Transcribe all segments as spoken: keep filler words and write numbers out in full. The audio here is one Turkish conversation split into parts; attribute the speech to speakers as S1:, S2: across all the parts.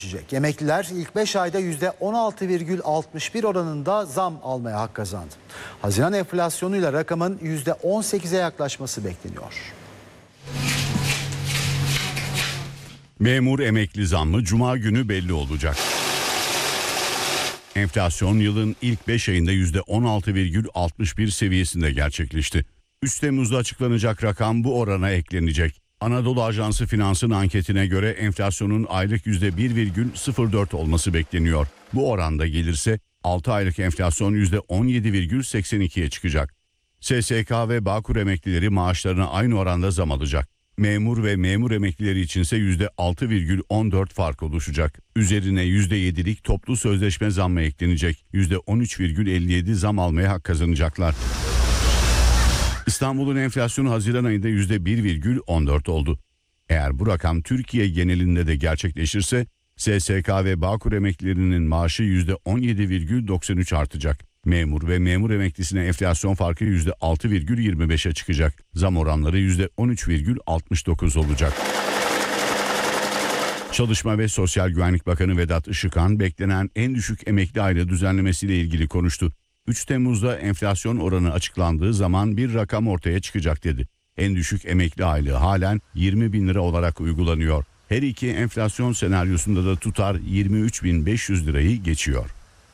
S1: Emekliler ilk beş ayda yüzde on altı virgül altmış bir oranında zam almaya hak kazandı. Haziran enflasyonuyla rakamın yüzde on sekize yaklaşması bekleniyor.
S2: Memur emekli zammı Cuma günü belli olacak. Enflasyon yılın ilk beş ayında yüzde on altı virgül altmış bir seviyesinde gerçekleşti. üç Temmuz'da açıklanacak rakam bu orana eklenecek. Anadolu Ajansı Finans'ın anketine göre enflasyonun aylık yüzde bir virgül sıfır dört olması bekleniyor. Bu oranda gelirse altı aylık enflasyon yüzde on yedi virgül seksen ikiye çıkacak. S S K ve Bağkur emeklileri maaşlarına aynı oranda zam alacak. Memur ve memur emeklileri içinse yüzde altı virgül on dört fark oluşacak. Üzerine yüzde yedilik toplu sözleşme zammı eklenecek. yüzde on üç virgül elli yedi zam almaya hak kazanacaklar. İstanbul'un enflasyonu Haziran ayında yüzde bir virgül on dört oldu. Eğer bu rakam Türkiye genelinde de gerçekleşirse S S K ve Bağkur emeklilerinin maaşı yüzde on yedi virgül doksan üç artacak. Memur ve memur emeklisine enflasyon farkı yüzde altı virgül yirmi beşe çıkacak. Zam oranları yüzde on üç virgül altmış dokuz olacak. Çalışma ve Sosyal Güvenlik Bakanı Vedat Işıkhan beklenen en düşük emekli aylığı düzenlemesiyle ilgili konuştu. üç Temmuz'da enflasyon oranı açıklandığı zaman bir rakam ortaya çıkacak dedi. En düşük emekli aylığı halen yirmi bin lira olarak uygulanıyor. Her iki enflasyon senaryosunda da tutar yirmi üç bin beş yüz lirayı geçiyor.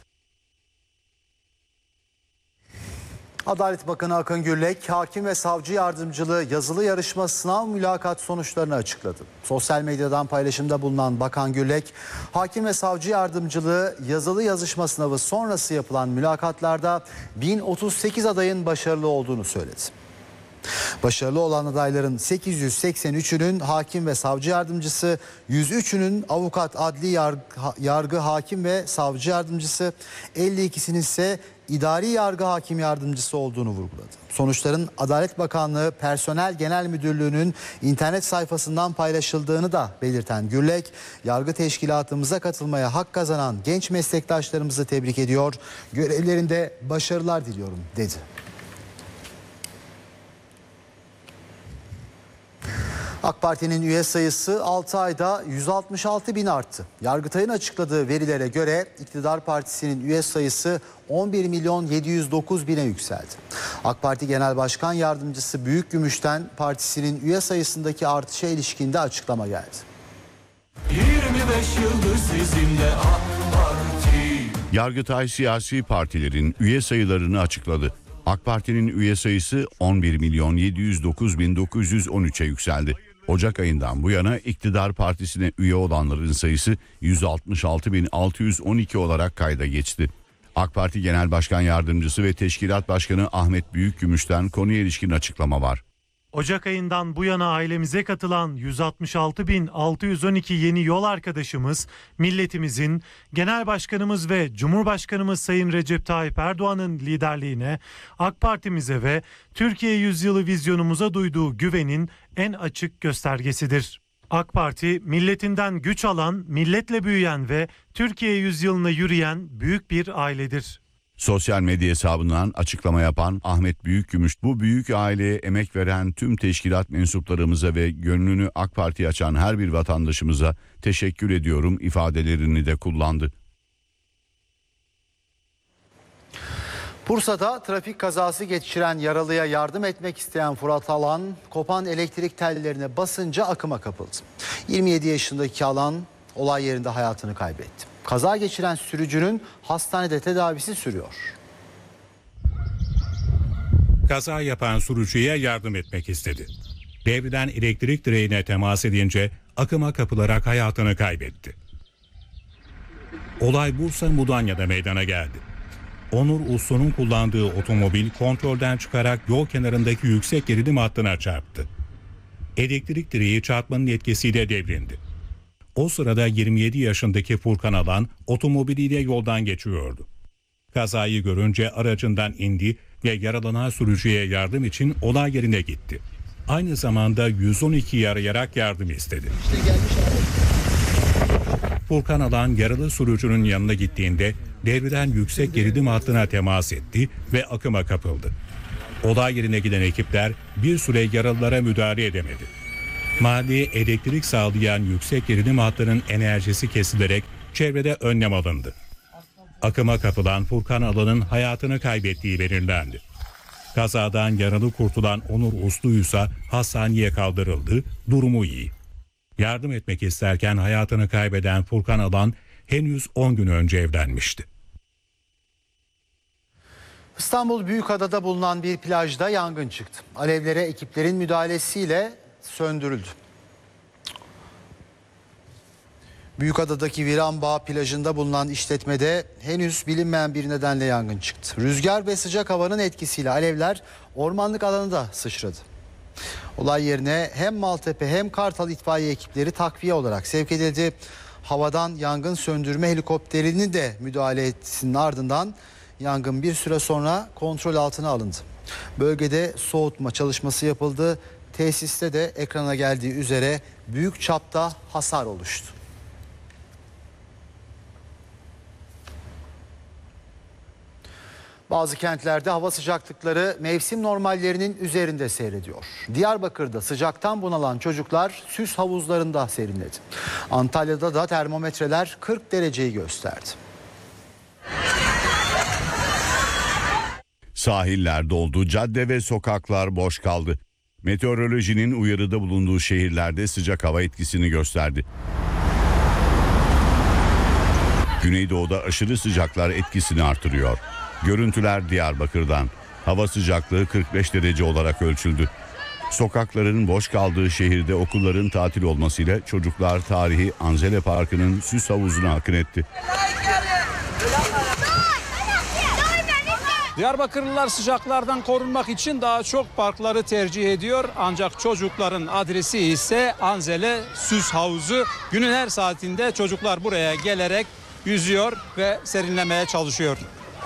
S1: Adalet Bakanı Akın Gürlek, hakim ve savcı yardımcılığı yazılı yarışma sınav mülakat sonuçlarını açıkladı. Sosyal medyadan paylaşımda bulunan Bakan Gürlek, hakim ve savcı yardımcılığı yazılı yazışma sınavı sonrası yapılan mülakatlarda bin otuz sekiz adayın başarılı olduğunu söyledi. Başarılı olan adayların sekiz yüz seksen üçünün hakim ve savcı yardımcısı, yüz üçünün avukat, adli yargı, yargı hakim ve savcı yardımcısı, elli ikisinin ise idari yargı hakim yardımcısı olduğunu vurguladı. Sonuçların Adalet Bakanlığı Personel Genel Müdürlüğü'nün internet sayfasından paylaşıldığını da belirten Gürlek, yargı teşkilatımıza katılmaya hak kazanan genç meslektaşlarımızı tebrik ediyor, görevlerinde başarılar diliyorum dedi. AK Parti'nin üye sayısı altı ayda yüz altmış altı bin arttı. Yargıtay'ın açıkladığı verilere göre iktidar partisinin üye sayısı on bir milyon yedi yüz dokuz bine yükseldi. AK Parti Genel Başkan Yardımcısı Büyükgümüş'ten partisinin üye sayısındaki artışa ilişkinde açıklama geldi.
S3: yirmi beş yıldır sizinle AK Parti.
S2: Yargıtay siyasi partilerin üye sayılarını açıkladı. AK Parti'nin üye sayısı on bir milyon yedi yüz dokuz bin dokuz yüz on üçe yükseldi. Ocak ayından bu yana iktidar partisine üye olanların sayısı yüz altmış altı bin altı yüz on iki olarak kayda geçti. AK Parti Genel Başkan Yardımcısı ve Teşkilat Başkanı Ahmet Büyükgümüş'ten konuya ilişkin açıklama var.
S4: Ocak ayından bu yana ailemize katılan yüz altmış altı bin altı yüz on iki yeni yol arkadaşımız, milletimizin, Genel Başkanımız ve Cumhurbaşkanımız Sayın Recep Tayyip Erdoğan'ın liderliğine, AK Parti'mize ve Türkiye Yüzyılı vizyonumuza duyduğu güvenin en açık göstergesidir. AK Parti, milletinden güç alan, milletle büyüyen ve Türkiye yüzyılına yürüyen büyük bir ailedir.
S2: Sosyal medya hesabından açıklama yapan Ahmet Büyükgümüş, bu büyük aileye emek veren tüm teşkilat mensuplarımıza ve gönlünü AK Parti'ye açan her bir vatandaşımıza teşekkür ediyorum ifadelerini de kullandı.
S1: Bursa'da trafik kazası geçiren yaralıya yardım etmek isteyen Fırat Alan, kopan elektrik tellerine basınca akıma kapıldı. yirmi yedi yaşındaki Alan olay yerinde hayatını kaybetti. Kaza geçiren sürücünün hastanede tedavisi sürüyor.
S5: Kaza yapan sürücüye yardım etmek istedi. Devrilen elektrik direğine temas edince akıma kapılarak hayatını kaybetti. Olay Bursa Mudanya'da meydana geldi. Onur Uslu'nun kullandığı otomobil kontrolden çıkarak yol kenarındaki yüksek gerilim hattına çarptı. Elektrik direği çarpmanın etkisiyle devrildi. O sırada yirmi yedi yaşındaki Furkan Alan otomobiliyle yoldan geçiyordu. Kazayı görünce aracından indi ve yaralanan sürücüye yardım için olay yerine gitti. Aynı zamanda yüz on ikiyi arayarak yardım istedi. Furkan Alan yaralı sürücünün yanına gittiğinde devrilen yüksek gerilim hattına temas etti ve akıma kapıldı. Olay yerine giden ekipler bir süre yaralılara müdahale edemedi. Mahalleye elektrik sağlayan yüksek gerilim hattının enerjisi kesilerek çevrede önlem alındı. Akıma kapılan Furkan Alan'ın hayatını kaybettiği belirlendi. Kazadan yaralı kurtulan Onur Uslu ise hastaneye kaldırıldı, durumu iyi. Yardım etmek isterken hayatını kaybeden Furkan Alan henüz on gün önce evlenmişti.
S1: İstanbul Büyükada'da bulunan bir plajda yangın çıktı. Alevlere ekiplerin müdahalesiyle söndürüldü. Büyükada'daki Viranbağ plajında bulunan işletmede henüz bilinmeyen bir nedenle yangın çıktı. Rüzgar ve sıcak havanın etkisiyle alevler ormanlık alanda sıçradı. Olay yerine hem Maltepe hem Kartal itfaiye ekipleri takviye olarak sevk edildi. Havadan yangın söndürme helikopterinin de müdahale etmesinin ardından yangın bir süre sonra kontrol altına alındı. Bölgede soğutma çalışması yapıldı. Tesiste de ekrana geldiği üzere büyük çapta hasar oluştu. Bazı kentlerde hava sıcaklıkları mevsim normallerinin üzerinde seyrediyor. Diyarbakır'da sıcaktan bunalan çocuklar süs havuzlarında serinledi. Antalya'da da termometreler kırk dereceyi gösterdi.
S2: Sahiller doldu, cadde ve sokaklar boş kaldı. Meteorolojinin uyarıda bulunduğu şehirlerde sıcak hava etkisini gösterdi. Güneydoğu'da aşırı sıcaklar etkisini artırıyor. Görüntüler Diyarbakır'dan. Hava sıcaklığı kırk beş derece olarak ölçüldü. Sokakların boş kaldığı şehirde okulların tatil olmasıyla çocuklar tarihi Anzele Parkı'nın süs havuzuna akın etti.
S6: Diyarbakırlılar sıcaklardan korunmak için daha çok parkları tercih ediyor. Ancak çocukların adresi ise Anzele Süs Havuzu. Günün her saatinde çocuklar buraya gelerek yüzüyor ve serinlemeye çalışıyor.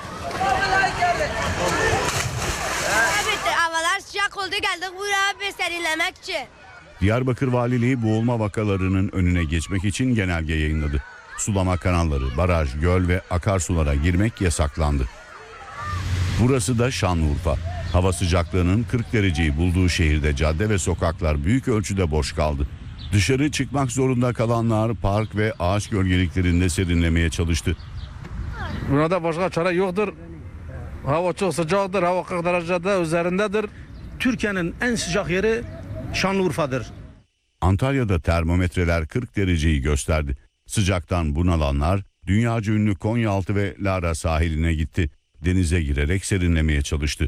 S7: Evet, havalar sıcak oldu, geldik buraya bir serinlemek için.
S2: Diyarbakır Valiliği boğulma vakalarının önüne geçmek için genelge yayınladı. Sulama kanalları, baraj, göl ve akarsulara girmek yasaklandı. Burası da Şanlıurfa. Hava sıcaklığının kırk dereceyi bulduğu şehirde cadde ve sokaklar büyük ölçüde boş kaldı. Dışarı çıkmak zorunda kalanlar park ve ağaç gölgeliklerinde serinlemeye çalıştı.
S8: Burada başka çare yoktur. Hava çok sıcaktır. Hava kırk derecede üzerindedir.
S9: Türkiye'nin en sıcak yeri Şanlıurfa'dır.
S2: Antalya'da termometreler kırk dereceyi gösterdi. Sıcaktan bunalanlar dünyaca ünlü Konyaaltı ve Lara sahiline gitti. Denize girerek serinlemeye çalıştı.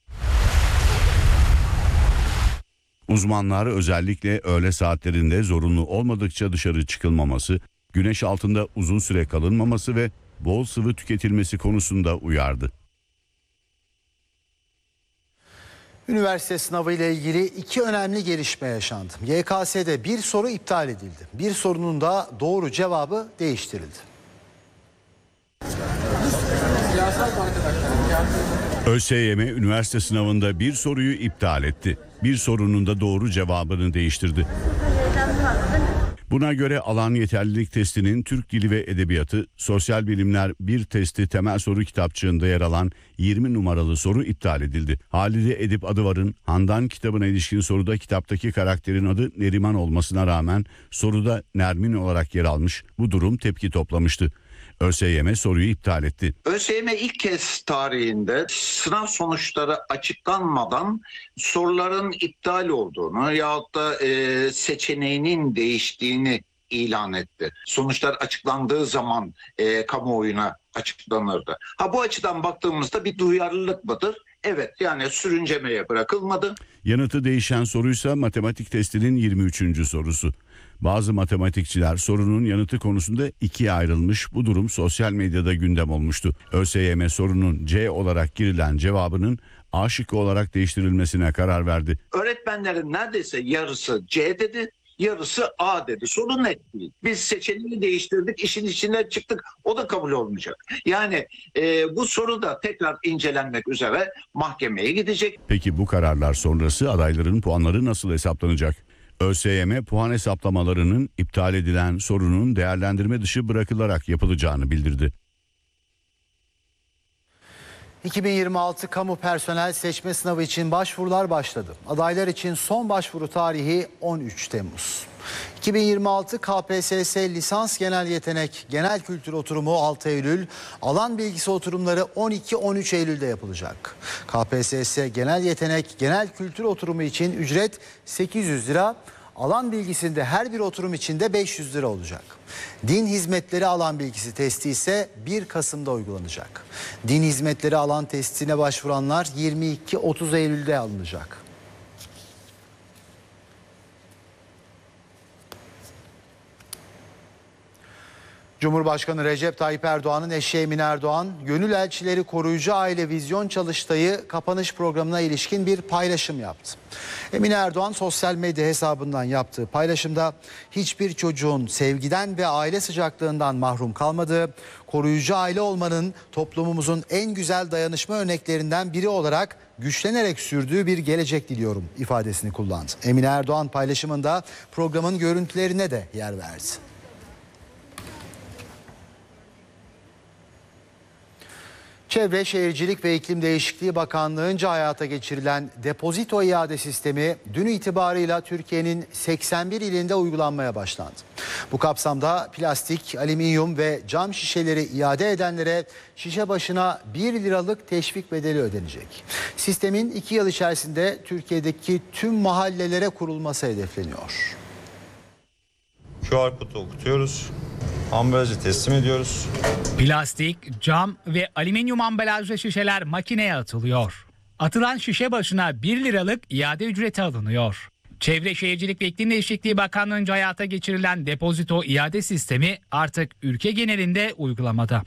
S2: Uzmanlar özellikle öğle saatlerinde zorunlu olmadıkça dışarı çıkılmaması, güneş altında uzun süre kalınmaması ve bol sıvı tüketilmesi konusunda uyardı.
S1: Üniversite sınavı ile ilgili iki önemli gelişme yaşandı. Y K S'de bir soru iptal edildi. Bir sorunun da doğru cevabı değiştirildi.
S2: ÖSYM üniversite sınavında bir soruyu iptal etti. Bir sorunun da doğru cevabını değiştirdi. Buna göre alan yeterlilik testinin Türk Dili ve Edebiyatı, Sosyal Bilimler bir testi temel soru kitapçığında yer alan yirmi numaralı soru iptal edildi. Halide Edip Adıvar'ın Handan kitabına ilişkin soruda kitaptaki karakterin adı Neriman olmasına rağmen soruda Nermin olarak yer almış. Bu durum tepki toplamıştı. ÖSYM soruyu iptal etti.
S10: ÖSYM ilk kez tarihinde sınav sonuçları açıklanmadan soruların iptal olduğunu yahut da e, seçeneğinin değiştiğini ilan etti. Sonuçlar açıklandığı zaman e, kamuoyuna açıklanırdı. Ha, bu açıdan baktığımızda bir duyarlılık mıdır? Evet, yani sürüncemeye bırakılmadı.
S2: Yanıtı değişen soruysa matematik testinin yirmi üçüncü sorusu. Bazı matematikçiler sorunun yanıtı konusunda ikiye ayrılmış. Bu durum sosyal medyada gündem olmuştu. ÖSYM sorunun C olarak girilen cevabının A şıkkı olarak değiştirilmesine karar verdi.
S10: Öğretmenlerin neredeyse yarısı C dedi, yarısı A dedi. Sorun net değil. Biz seçeneği değiştirdik, işin içinden çıktık. O da kabul olmayacak. Yani e, bu soru da tekrar incelenmek üzere mahkemeye gidecek.
S2: Peki bu kararlar sonrası adayların puanları nasıl hesaplanacak? ÖSYM puan hesaplamalarının iptal edilen sorunun değerlendirme dışı bırakılarak yapılacağını bildirdi.
S1: iki bin yirmi altı kamu personel seçme sınavı için başvurular başladı. Adaylar için son başvuru tarihi on üç Temmuz. iki bin yirmi altı K P S S lisans genel yetenek genel kültür oturumu altı Eylül, alan bilgisi oturumları on iki on üç Eylül'de yapılacak. K P S S genel yetenek genel kültür oturumu için ücret sekiz yüz lira, alan bilgisinde her bir oturum içinde beş yüz lira olacak. Din hizmetleri alan bilgisi testi ise bir Kasım'da uygulanacak. Din hizmetleri alan testine başvuranlar yirmi iki otuz Eylül'de alınacak. Cumhurbaşkanı Recep Tayyip Erdoğan'ın eşi Emine Erdoğan, Gönül Elçileri Koruyucu Aile Vizyon Çalıştayı kapanış programına ilişkin bir paylaşım yaptı. Emine Erdoğan sosyal medya hesabından yaptığı paylaşımda hiçbir çocuğun sevgiden ve aile sıcaklığından mahrum kalmadığı, koruyucu aile olmanın toplumumuzun en güzel dayanışma örneklerinden biri olarak güçlenerek sürdüğü bir gelecek diliyorum ifadesini kullandı. Emine Erdoğan paylaşımında programın görüntülerine de yer verdi. Çevre, Şehircilik ve İklim Değişikliği Bakanlığı'nca hayata geçirilen depozito iade sistemi dün itibarıyla Türkiye'nin seksen bir ilinde uygulanmaya başlandı. Bu kapsamda plastik, alüminyum ve cam şişeleri iade edenlere şişe başına bir liralık teşvik bedeli ödenecek. Sistemin iki yıl içerisinde Türkiye'deki tüm mahallelere kurulması hedefleniyor.
S11: Q R kodu okutuyoruz. Ambalajı teslim ediyoruz.
S12: Plastik, cam ve alüminyum ambalajlı şişeler makineye atılıyor. Atılan şişe başına bir liralık iade ücreti alınıyor. Çevre, Şehircilik ve İklim Değişikliği Bakanlığı'nca hayata geçirilen depozito iade sistemi artık ülke genelinde uygulamada.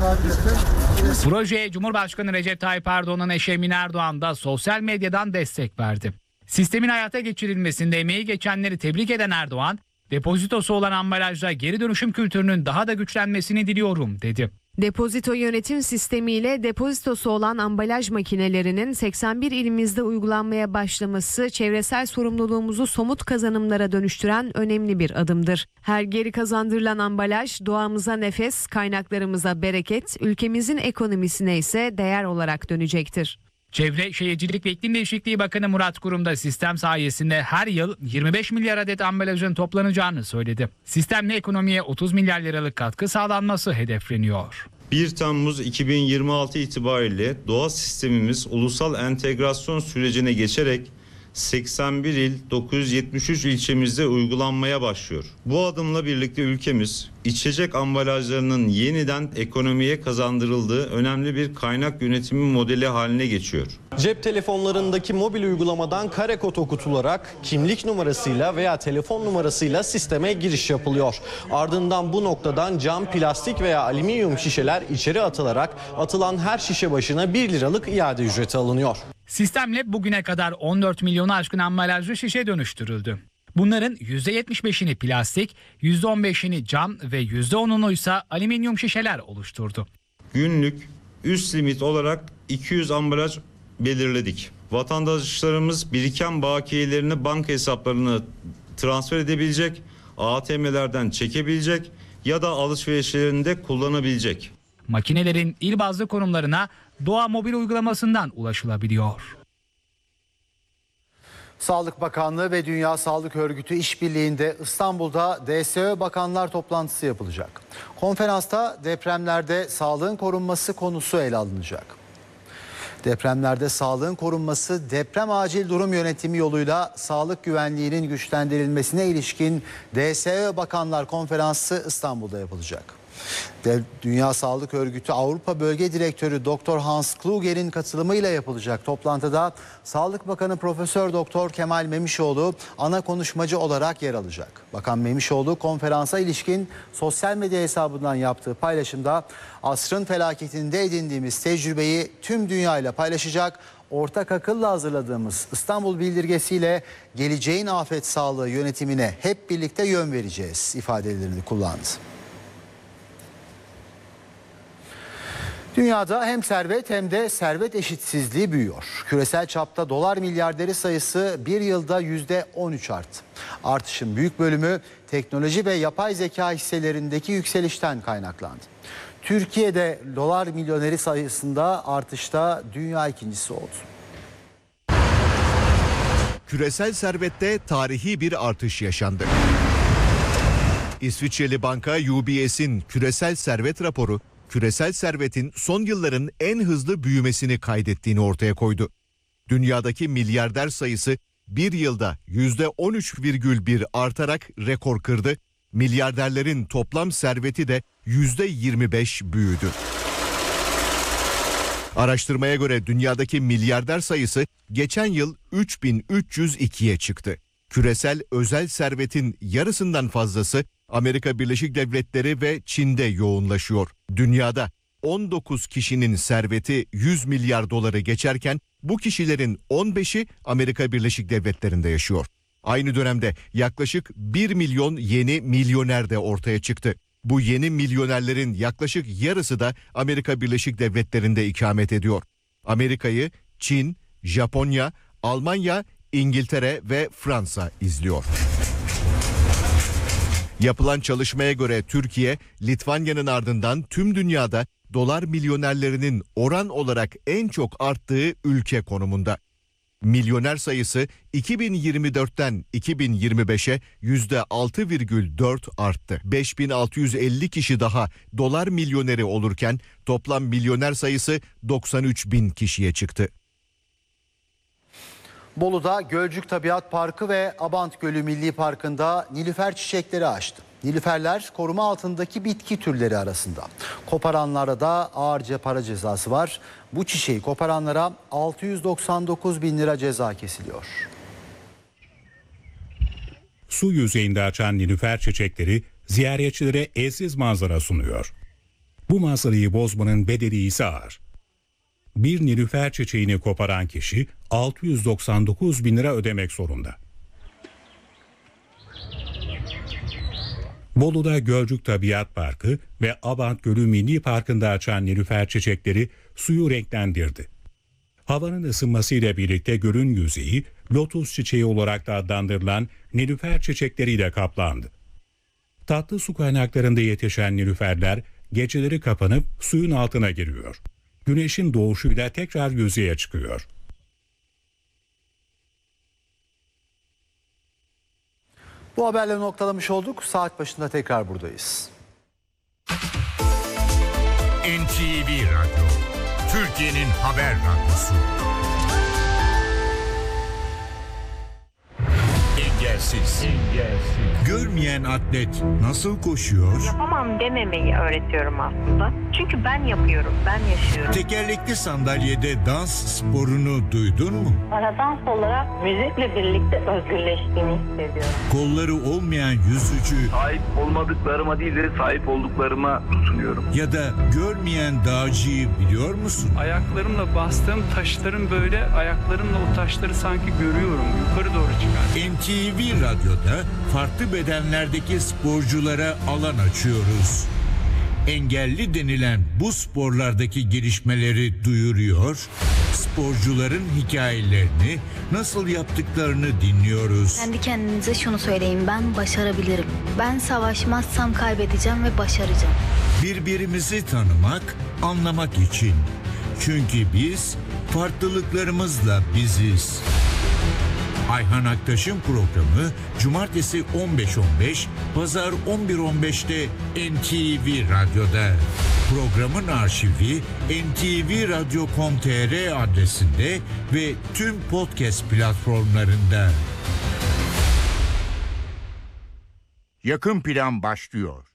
S12: Projeye Cumhurbaşkanı Recep Tayyip Erdoğan'ın eşi Emine Erdoğan da sosyal medyadan destek verdi. Sistemin hayata geçirilmesinde emeği geçenleri tebrik eden Erdoğan, depozitosu olan ambalajda geri dönüşüm kültürünün daha da güçlenmesini diliyorum dedi.
S13: Depozito yönetim sistemiyle depozitosu olan ambalaj makinelerinin seksen bir ilimizde uygulanmaya başlaması çevresel sorumluluğumuzu somut kazanımlara dönüştüren önemli bir adımdır. Her geri kazandırılan ambalaj doğamıza nefes, kaynaklarımıza bereket, ülkemizin ekonomisine ise değer olarak dönecektir.
S12: Çevre, Şehircilik ve İklim Değişikliği Bakanı Murat Kurum da sistem sayesinde her yıl yirmi beş milyar adet ambalajın toplanacağını söyledi. Sistemle ekonomiye otuz milyar liralık katkı sağlanması hedefleniyor.
S11: bir Temmuz iki bin yirmi altı itibariyle doğa sistemimiz ulusal entegrasyon sürecine geçerek seksen bir il dokuz yüz yetmiş üç ilçemizde uygulanmaya başlıyor. Bu adımla birlikte ülkemiz içecek ambalajlarının yeniden ekonomiye kazandırıldığı önemli bir kaynak yönetimi modeli haline geçiyor.
S14: Cep telefonlarındaki mobil uygulamadan kare kod okutularak kimlik numarasıyla veya telefon numarasıyla sisteme giriş yapılıyor. Ardından bu noktadan cam, plastik veya alüminyum şişeler içeri atılarak atılan her şişe başına bir liralık iade ücreti alınıyor.
S12: Sistemle bugüne kadar on dört milyonu aşkın ambalajlı şişe dönüştürüldü. Bunların yüzde yetmiş beşini plastik, yüzde on beşini cam ve yüzde onunu ise alüminyum şişeler oluşturdu.
S11: Günlük üst limit olarak iki yüz ambalaj belirledik. Vatandaşlarımız biriken bakiyelerini banka hesaplarına transfer edebilecek, A T M'lerden çekebilecek ya da alışverişlerinde kullanabilecek.
S12: Makinelerin il bazlı konumlarına Doğa mobil uygulamasından ulaşılabiliyor.
S1: Sağlık Bakanlığı ve Dünya Sağlık Örgütü işbirliğinde İstanbul'da D S Ö Bakanlar Toplantısı yapılacak. Konferansta depremlerde sağlığın korunması konusu ele alınacak. Depremlerde sağlığın korunması, deprem acil durum yönetimi yoluyla sağlık güvenliğinin güçlendirilmesine ilişkin D S Ö Bakanlar Konferansı İstanbul'da yapılacak. Dünya Sağlık Örgütü Avrupa Bölge Direktörü Doktor Hans Kluger'in katılımıyla yapılacak toplantıda Sağlık Bakanı Profesör Doktor Kemal Memişoğlu ana konuşmacı olarak yer alacak. Bakan Memişoğlu konferansa ilişkin sosyal medya hesabından yaptığı paylaşımda asrın felaketinde edindiğimiz tecrübeyi tüm dünyayla paylaşacak, ortak akılla hazırladığımız İstanbul Bildirgesi'yle geleceğin afet sağlığı yönetimine hep birlikte yön vereceğiz ifadelerini kullandı. Dünyada hem servet hem de servet eşitsizliği büyüyor. Küresel çapta dolar milyarderi sayısı bir yılda yüzde on üç arttı. Artışın büyük bölümü teknoloji ve yapay zeka hisselerindeki yükselişten kaynaklandı. Türkiye'de dolar milyoneri sayısında artışta dünya ikincisi oldu.
S15: Küresel servette tarihi bir artış yaşandı. İsviçreli banka U B S'in küresel servet raporu, küresel servetin son yılların en hızlı büyümesini kaydettiğini ortaya koydu. Dünyadaki milyarder sayısı bir yılda yüzde on üç virgül bir artarak rekor kırdı. Milyarderlerin toplam serveti de yüzde yirmi beş büyüdü. Araştırmaya göre dünyadaki milyarder sayısı geçen yıl üç bin üç yüz ikiye çıktı. Küresel özel servetin yarısından fazlası Amerika Birleşik Devletleri ve Çin'de yoğunlaşıyor. Dünyada on dokuz kişinin serveti yüz milyar doları geçerken bu kişilerin on beşi Amerika Birleşik Devletleri'nde yaşıyor. Aynı dönemde yaklaşık bir milyon yeni milyoner de ortaya çıktı. Bu yeni milyonerlerin yaklaşık yarısı da Amerika Birleşik Devletleri'nde ikamet ediyor. Amerika'yı Çin, Japonya, Almanya, İngiltere ve Fransa izliyor. Yapılan çalışmaya göre Türkiye, Litvanya'nın ardından tüm dünyada dolar milyonerlerinin oran olarak en çok arttığı ülke konumunda. Milyoner sayısı iki bin yirmi dörtten iki bin yirmi beşe yüzde altı virgül dört arttı. beş bin altı yüz elli kişi daha dolar milyoneri olurken toplam milyoner sayısı doksan üç bin kişiye çıktı.
S1: Bolu'da Gölcük Tabiat Parkı ve Abant Gölü Milli Parkı'nda nilüfer çiçekleri açtı. Nilüferler koruma altındaki bitki türleri arasında. Koparanlara da ağırca para cezası var. Bu çiçeği koparanlara altı yüz doksan dokuz bin lira ceza kesiliyor.
S5: Su yüzeyinde açan nilüfer çiçekleri ziyaretçilere eşsiz manzara sunuyor. Bu manzarayı bozmanın bedeli ise ağır. Bir nilüfer çiçeğini koparan kişi altı yüz doksan dokuz bin lira ödemek zorunda. Bolu'da Gölcük Tabiat Parkı ve Abant Gölü Milli Parkı'nda açan nilüfer çiçekleri suyu renklendirdi. Havanın ısınmasıyla birlikte gölün yüzeyi lotus çiçeği olarak da adlandırılan nilüfer çiçekleriyle kaplandı. Tatlı su kaynaklarında yetişen nilüferler geceleri kapanıp suyun altına giriyor. Güneşin doğuşuyla tekrar yüzeye çıkıyor.
S1: Bu haberleri noktalamış olduk. Saat başında tekrar buradayız.
S16: N T V Radyo, Türkiye'nin haber radyosu. Engelsiz. Engelsiz. Görmeyen atlet nasıl koşuyor?
S17: Yapamam dememeyi öğretiyorum aslında. Çünkü ben yapıyorum, ben yaşıyorum.
S16: Tekerlekli sandalyede dans sporunu duydun mu?
S17: Bana dans olarak müzikle birlikte özgürleştiğimi hissediyorum.
S16: Kolları olmayan yüzücü...
S18: Sahip olmadıklarıma değil de sahip olduklarıma tutunuyorum.
S16: Ya da görmeyen dağcıyı biliyor musun?
S19: Ayaklarımla bastığım taşların böyle ayaklarımla o taşları sanki görüyorum. Yukarı doğru çıkar.
S16: N T V Radyo'da farklı bedenlerdeki sporculara alan açıyoruz. Engelli denilen bu sporlardaki gelişmeleri duyuruyor, sporcuların hikayelerini, nasıl yaptıklarını dinliyoruz.
S20: Kendi kendinize şunu söyleyin: ben başarabilirim. Ben savaşmazsam kaybedeceğim ve başaracağım.
S16: Birbirimizi tanımak, anlamak için. Çünkü biz farklılıklarımızla biziz. Ayhan Aktaş'ın programı Cumartesi on beş on beş, Pazar on bir on beşte N T V Radyo'da. Programın arşivi en te ve radyo nokta com nokta tr adresinde ve tüm podcast platformlarında.
S21: Yakın Plan başlıyor.